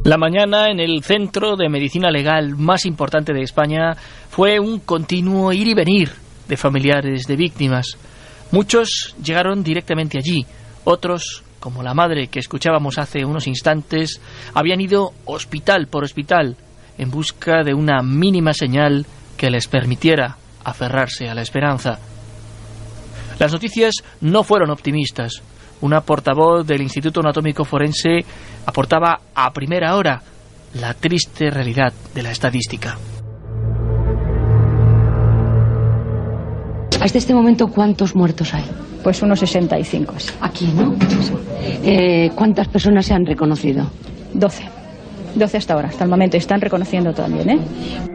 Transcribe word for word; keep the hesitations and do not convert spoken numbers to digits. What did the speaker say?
La mañana en el centro de medicina legal más importante de España fue un continuo ir y venir de familiares de víctimas. Muchos llegaron directamente allí, otros, como la madre que escuchábamos hace unos instantes, habían ido hospital por hospital en busca de una mínima señal que les permitiera aferrarse a la esperanza. Las noticias no fueron optimistas. Una portavoz del Instituto Anatómico Forense aportaba a primera hora la triste realidad de la estadística. Hasta este momento, ¿cuántos muertos hay? Pues unos sesenta y cinco. Sí. Aquí, ¿no? Eh, ¿Cuántas personas se han reconocido? doce. doce hasta ahora, hasta el momento. Y están reconociendo también, ¿eh?